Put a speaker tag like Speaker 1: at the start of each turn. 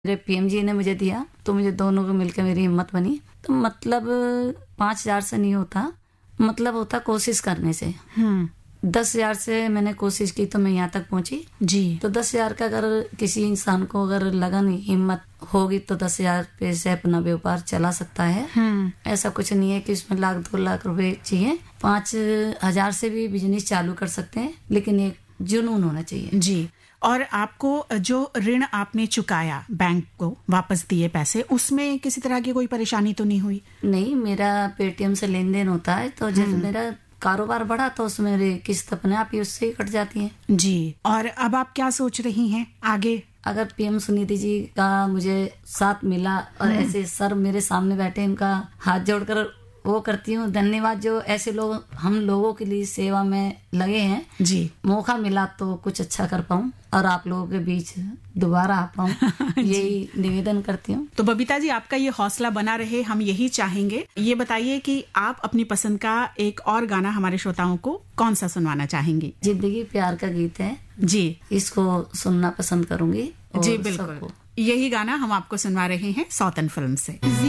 Speaker 1: मेरे पीएम जी ने मुझे दिया तो मुझे दोनों को मिलकर मेरी हिम्मत बनी। तो मतलब 5,000 से नहीं होता, मतलब होता कोशिश करने से। 10,000 से मैंने कोशिश की तो मैं यहाँ तक पहुंची
Speaker 2: जी।
Speaker 1: तो 10,000 का अगर किसी इंसान को अगर लगन हिम्मत होगी तो 10,000 पे से अपना व्यापार चला सकता है। ऐसा कुछ नहीं है कि उसमें लाख 2 लाख रुपए चाहिए। 5,000 से भी बिजनेस चालू कर सकते हैं, लेकिन एक जुनून होना चाहिए।
Speaker 2: जी। और आपको जो ऋण आपने चुकाया, बैंक को वापस दिए पैसे, उसमें किसी तरह की कोई परेशानी तो नहीं हुई?
Speaker 1: नहीं, मेरा पेटीएम से लेन देन होता है, तो जब मेरा कारोबार बढ़ा तो उसमें मेरी किस्त अपने आप ही उससे ही कट जाती है।
Speaker 2: जी। और अब आप क्या सोच रही हैं आगे?
Speaker 1: अगर पीएम सुनीति जी का मुझे साथ मिला और ऐसे सर मेरे सामने बैठे, इनका हाथ जोड़कर वो करती हूँ धन्यवाद। जो ऐसे लोग हम लोगों के लिए सेवा में लगे हैं,
Speaker 2: जी।
Speaker 1: मौका मिला तो कुछ अच्छा कर पाऊं और आप लोगों के बीच दोबारा आ पाऊं, यही निवेदन करती हूँ।
Speaker 2: तो बबीता जी, आपका ये हौसला बना रहे, हम यही चाहेंगे। ये बताइए कि आप अपनी पसंद का एक और गाना हमारे श्रोताओं को कौन सा सुनवाना चाहेंगी?
Speaker 1: जिंदगी प्यार का गीत है
Speaker 2: जी,
Speaker 1: इसको सुनना पसंद करूंगी।
Speaker 2: जी बिल्कुल, यही गाना हम आपको सुनवा रहे हैं सौतन फिल्म से।